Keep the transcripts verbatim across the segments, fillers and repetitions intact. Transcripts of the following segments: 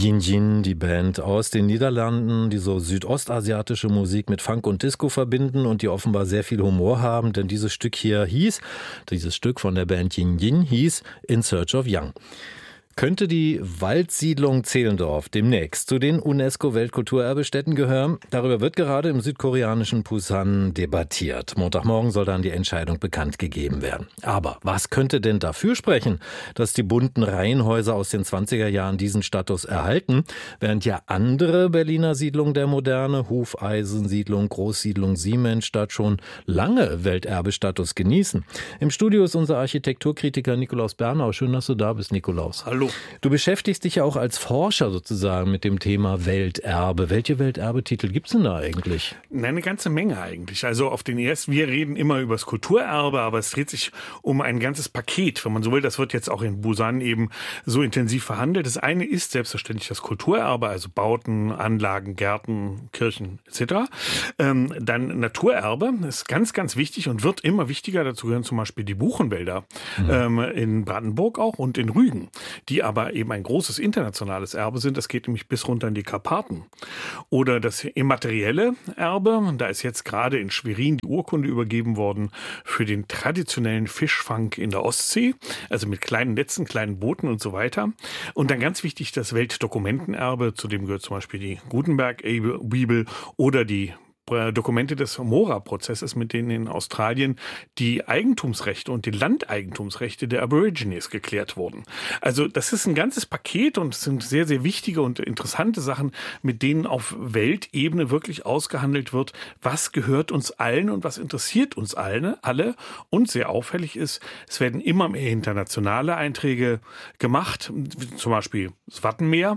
Yin Yin, die Band aus den Niederlanden, die so südostasiatische Musik mit Funk und Disco verbinden und die offenbar sehr viel Humor haben, denn dieses Stück hier hieß, dieses Stück von der Band Yin Yin hieß In Search of Yang. Könnte die Waldsiedlung Zehlendorf demnächst zu den UNESCO-Weltkulturerbestätten gehören? Darüber wird gerade im südkoreanischen Busan debattiert. Montagmorgen soll dann die Entscheidung bekannt gegeben werden. Aber was könnte denn dafür sprechen, dass die bunten Reihenhäuser aus den zwanziger Jahren diesen Status erhalten, während ja andere Berliner Siedlungen der Moderne, Hufeisensiedlung, Großsiedlung Siemensstadt, schon lange Welterbestatus genießen? Im Studio ist unser Architekturkritiker Nikolaus Bernau. Schön, dass du da bist, Nikolaus. Hallo. Du beschäftigst dich ja auch als Forscher sozusagen mit dem Thema Welterbe. Welche Welterbetitel gibt es denn da eigentlich? Nein, eine ganze Menge eigentlich. Also auf den ersten, wir reden immer über das Kulturerbe, aber es dreht sich um ein ganzes Paket, wenn man so will. Das wird jetzt auch in Busan eben so intensiv verhandelt. Das eine ist selbstverständlich das Kulturerbe, also Bauten, Anlagen, Gärten, Kirchen et cetera. Ähm, dann Naturerbe ist ganz, ganz wichtig und wird immer wichtiger. Dazu gehören zum Beispiel die Buchenwälder mhm. ähm, in Brandenburg auch und in Rügen, die aber eben ein großes internationales Erbe sind. Das geht nämlich bis runter in die Karpaten. Oder das immaterielle Erbe, da ist jetzt gerade in Schwerin die Urkunde übergeben worden für den traditionellen Fischfang in der Ostsee, also mit kleinen Netzen, kleinen Booten und so weiter. Und dann ganz wichtig das Weltdokumentenerbe, zu dem gehört zum Beispiel die Gutenberg-Bibel oder die Dokumente des Mora-Prozesses, mit denen in Australien die Eigentumsrechte und die Landeigentumsrechte der Aborigines geklärt wurden. Also das ist ein ganzes Paket und es sind sehr, sehr wichtige und interessante Sachen, mit denen auf Weltebene wirklich ausgehandelt wird, was gehört uns allen und was interessiert uns allen, alle. Und sehr auffällig ist, es werden immer mehr internationale Einträge gemacht, zum Beispiel das Wattenmeer.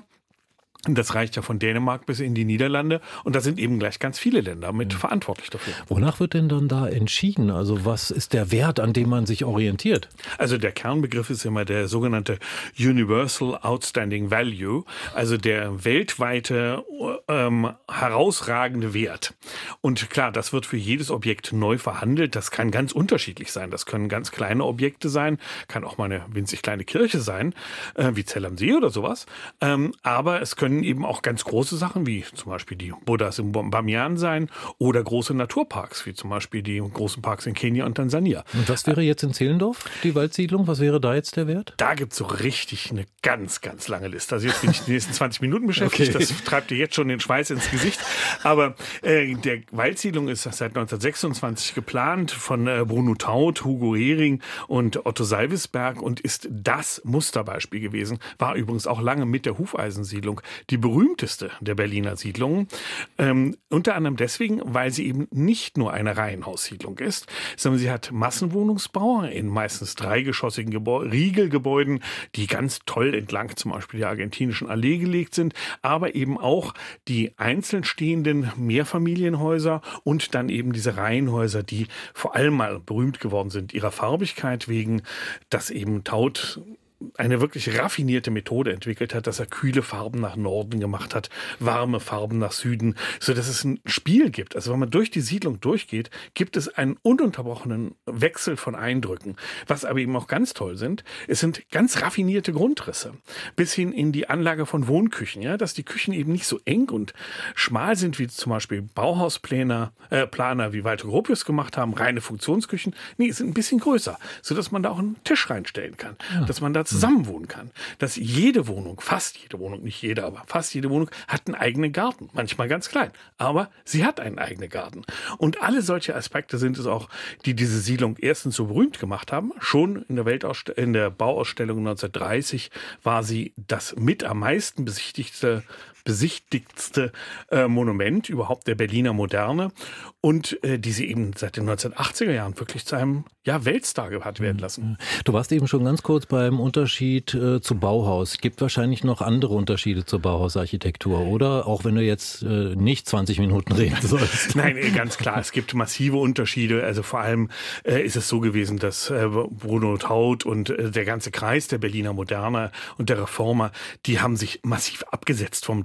Das reicht ja von Dänemark bis in die Niederlande und da sind eben gleich ganz viele Länder mit ja. verantwortlich dafür. Wonach wird denn dann da entschieden? Also was ist der Wert, an dem man sich orientiert? Also der Kernbegriff ist immer der sogenannte Universal Outstanding Value, also der weltweite ähm, herausragende Wert. Und klar, das wird für jedes Objekt neu verhandelt. Das kann ganz unterschiedlich sein. Das können ganz kleine Objekte sein, kann auch mal eine winzig kleine Kirche sein, äh, wie Zell am See oder sowas. Ähm, aber es können eben auch ganz große Sachen, wie zum Beispiel die Buddhas im Bamiyan sein oder große Naturparks, wie zum Beispiel die großen Parks in Kenia und Tansania. Und was wäre jetzt in Zehlendorf, die Waldsiedlung? Was wäre da jetzt der Wert? Da gibt es so richtig eine ganz, ganz lange Liste. Also jetzt bin ich die nächsten zwanzig Minuten beschäftigt. Okay. Das treibt dir jetzt schon den Schweiß ins Gesicht. Aber äh, der Waldsiedlung ist seit neunzehnhundertsechsundzwanzig geplant von äh, Bruno Taut, Hugo Hering und Otto Salvisberg und ist das Musterbeispiel gewesen. War übrigens auch lange mit der Hufeisensiedlung die berühmteste der Berliner Siedlungen. Ähm, unter anderem deswegen, weil sie eben nicht nur eine Reihenhaussiedlung ist, sondern sie hat Massenwohnungsbau in meistens dreigeschossigen Gebäu- Riegelgebäuden, die ganz toll entlang zum Beispiel der argentinischen Allee gelegt sind, aber eben auch die einzeln stehenden Mehrfamilienhäuser und dann eben diese Reihenhäuser, die vor allem mal berühmt geworden sind ihrer Farbigkeit wegen, dass eben Taut eine wirklich raffinierte Methode entwickelt hat, dass er kühle Farben nach Norden gemacht hat, warme Farben nach Süden, so dass es ein Spiel gibt. Also wenn man durch die Siedlung durchgeht, gibt es einen ununterbrochenen Wechsel von Eindrücken. Was aber eben auch ganz toll sind, es sind ganz raffinierte Grundrisse, bis hin in die Anlage von Wohnküchen, ja, dass die Küchen eben nicht so eng und schmal sind, wie zum Beispiel Bauhausplaner, äh, Planer wie Walter Gropius gemacht haben, reine Funktionsküchen. Nee, es sind ein bisschen größer, so dass man da auch einen Tisch reinstellen kann, ja. dass man da zusammenwohnen kann. Dass jede Wohnung, fast jede Wohnung, nicht jede, aber fast jede Wohnung hat einen eigenen Garten. Manchmal ganz klein, aber sie hat einen eigenen Garten. Und alle solche Aspekte sind es auch, die diese Siedlung erstens so berühmt gemacht haben. Schon in der Weltausst- in der Bauausstellung neunzehnhundertdreißig war sie das mit am meisten besichtigte besichtigtste äh, Monument überhaupt der Berliner Moderne und äh, die sie eben seit den neunzehnhundertachtziger Jahren wirklich zu einem ja, Weltstar hat werden lassen. Du warst eben schon ganz kurz beim Unterschied äh, zu Bauhaus. Es gibt wahrscheinlich noch andere Unterschiede zur Bauhausarchitektur, oder? Auch wenn du jetzt äh, nicht zwanzig Minuten reden sollst. Nein, ganz klar. Es gibt massive Unterschiede. Also vor allem äh, ist es so gewesen, dass äh, Bruno Taut und äh, der ganze Kreis der Berliner Moderne und der Reformer, die haben sich massiv abgesetzt vom Bau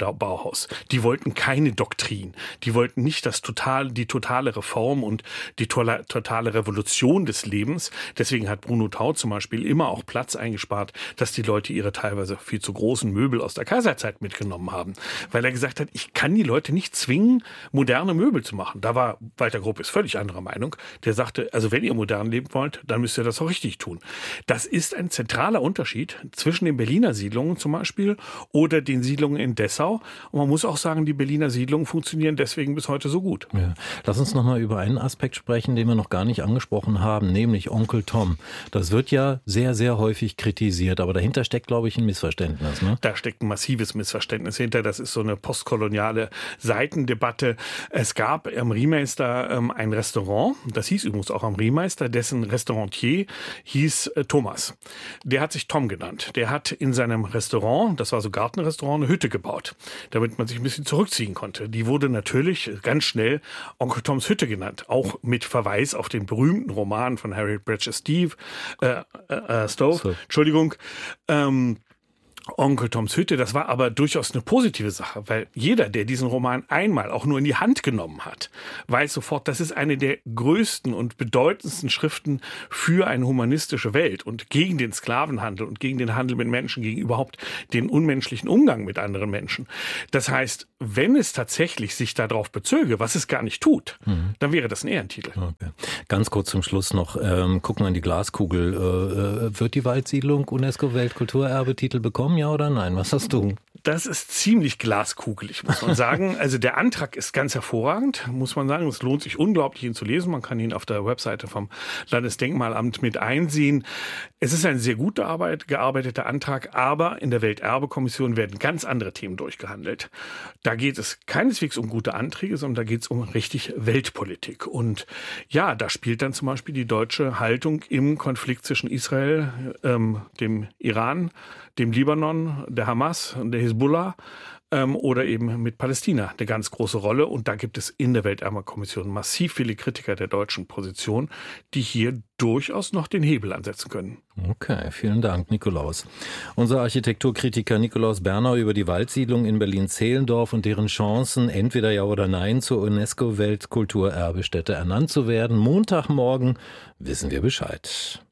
Bauhaus. Die wollten keine Doktrin. Die wollten nicht das total, die totale Reform und die tolle, totale Revolution des Lebens. Deswegen hat Bruno Taut zum Beispiel immer auch Platz eingespart, dass die Leute ihre teilweise viel zu großen Möbel aus der Kaiserzeit mitgenommen haben. Weil er gesagt hat, ich kann die Leute nicht zwingen, moderne Möbel zu machen. Da war Walter Gropius völlig anderer Meinung. Der sagte, also wenn ihr modern leben wollt, dann müsst ihr das auch richtig tun. Das ist ein zentraler Unterschied zwischen den Berliner Siedlungen zum Beispiel oder den Siedlungen in Dessau. Und man muss auch sagen, die Berliner Siedlungen funktionieren deswegen bis heute so gut. Ja. Lass uns noch mal über einen Aspekt sprechen, den wir noch gar nicht angesprochen haben, nämlich Onkel Tom. Das wird ja sehr, sehr häufig kritisiert, aber dahinter steckt, glaube ich, ein Missverständnis. Ne? Da steckt ein massives Missverständnis hinter. Das ist so eine postkoloniale Seitendebatte. Es gab am Riemeister ähm, ein Restaurant, das hieß übrigens auch am Riemeister, dessen Restaurancier hieß äh, Thomas. Der hat sich Tom genannt. Der hat in seinem Restaurant, das war so Gartenrestaurant, eine Hütte gebaut, damit man sich ein bisschen zurückziehen konnte. Die wurde natürlich ganz schnell Onkel Toms Hütte genannt, auch mit Verweis auf den berühmten Roman von Harriet Beecher Steve, äh, äh, Stowe, so. Entschuldigung, ähm, Onkel Toms Hütte, das war aber durchaus eine positive Sache, weil jeder, der diesen Roman einmal auch nur in die Hand genommen hat, weiß sofort, das ist eine der größten und bedeutendsten Schriften für eine humanistische Welt und gegen den Sklavenhandel und gegen den Handel mit Menschen, gegen überhaupt den unmenschlichen Umgang mit anderen Menschen. Das heißt, wenn es tatsächlich sich darauf bezöge, was es gar nicht tut, mhm. dann wäre das ein Ehrentitel. Okay. Ganz kurz zum Schluss noch, ähm, gucken wir in die Glaskugel. Äh, wird die Waldsiedlung UNESCO-Weltkulturerbe-Titel bekommen? Ja oder nein? Was hast du? Das ist ziemlich glaskugelig, muss man sagen. Also der Antrag ist ganz hervorragend, muss man sagen. Es lohnt sich unglaublich, ihn zu lesen. Man kann ihn auf der Webseite vom Landesdenkmalamt mit einsehen. Es ist ein sehr gut gearbeiteter Antrag, aber in der Welterbekommission werden ganz andere Themen durchgehandelt. Da geht es keineswegs um gute Anträge, sondern da geht es um richtig Weltpolitik. Und ja, da spielt dann zum Beispiel die deutsche Haltung im Konflikt zwischen Israel, ähm, dem Iran, dem Libanon, der Hamas und der Hisbollah ähm, oder eben mit Palästina eine ganz große Rolle. Und da gibt es in der Welterbekommission massiv viele Kritiker der deutschen Position, die hier durchaus noch den Hebel ansetzen können. Okay, vielen Dank, Nikolaus. Unser Architekturkritiker Nikolaus Bernau über die Waldsiedlung in Berlin-Zehlendorf und deren Chancen, entweder ja oder nein, zur UNESCO-Weltkulturerbestätte ernannt zu werden. Montagmorgen wissen wir Bescheid.